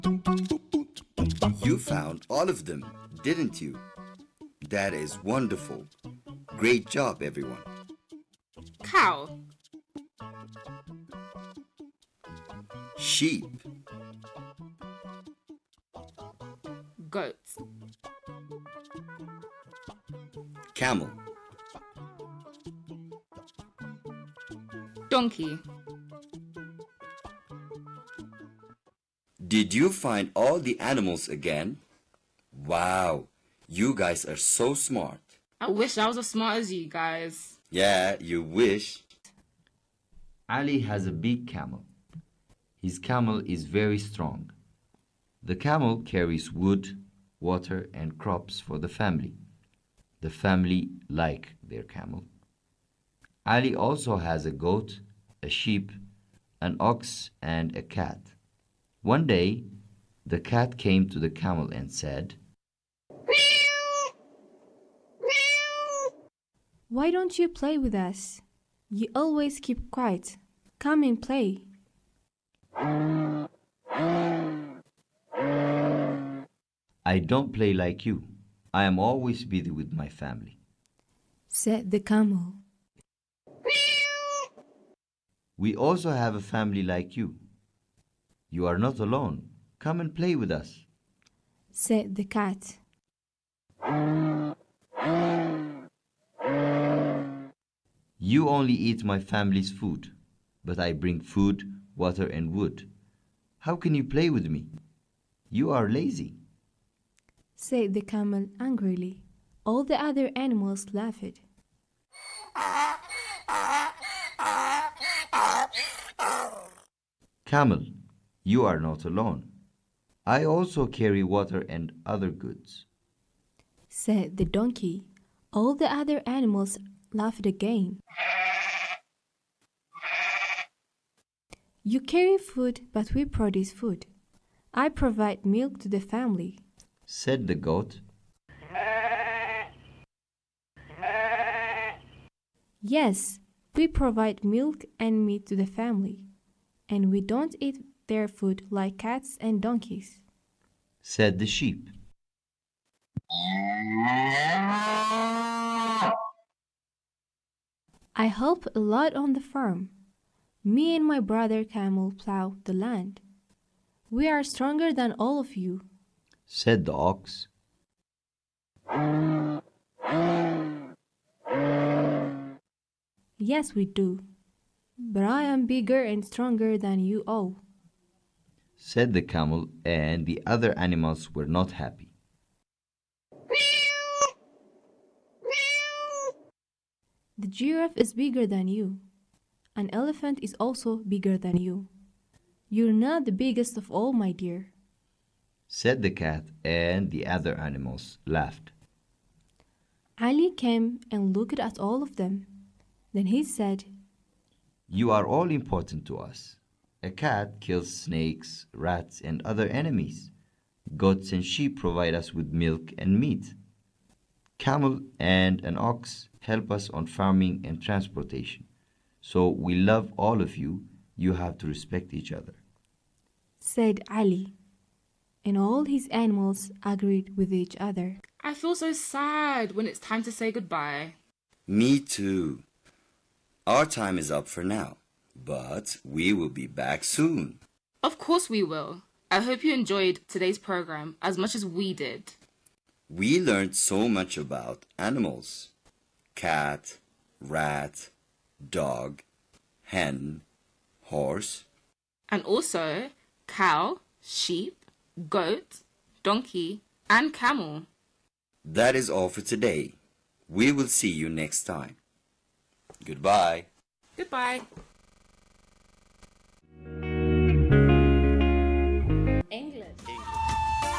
You found all of them, didn't you? That is wonderful. Great job, everyone. Cow. Sheep, Goat. camel, Donkey. Did you find all the animals again? Wow, you guys are so smart. I wish I was as smart as you guys. Yeah, you wish. Ali has a big camel. His camel is very strong. The camel carries wood, water, and crops for the family. The family like their camel. Ali also has a goat, a sheep, an ox, and a cat. One day, the cat came to the camel and said, "Why don't you play with us? You always keep quiet. Come and play." "I don't play like you. I am always busy with my family," said the camel. "We also have a family like you. You are not alone. Come and play with us," said the cat. "You only eat my family's food, but I bring food, water, and wood. How can you play with me? You are lazy," said the camel angrily. All the other animals laughed. "Camel, you are not alone. I also carry water and other goods," said the donkey. All the other animals laughed again. "You carry food, but we produce food. I provide milk to the family," said the goat. "Yes, we provide milk and meat to the family, and we don't eat their food like cats and donkeys," said the sheep. "I help a lot on the farm. Me and my brother camel plow the land. We are stronger than all of you," said the ox. "Yes, we do. But I am bigger and stronger than you all," said the camel, and the other animals were not happy. "The giraffe is bigger than you. An elephant is also bigger than you. You're not the biggest of all, my dear," said the cat, and the other animals laughed. Ali came and looked at all of them. Then he said, "You are all important to us. A cat kills snakes, rats, and other enemies. Goats and sheep provide us with milk and meat. Camel and an ox help us on farming and transportation. So we love all of you. You have to respect each other," said Ali. And all his animals agreed with each other. I feel so sad when it's time to say goodbye. Me too. Our time is up for now, but we will be back soon. Of course we will. I hope you enjoyed today's program as much as we did. We learned so much about animals. Cat, rat, dog, hen, horse. And also cow, sheep, goat, donkey, and camel. That is all for today. We will see you next time. Goodbye. Goodbye.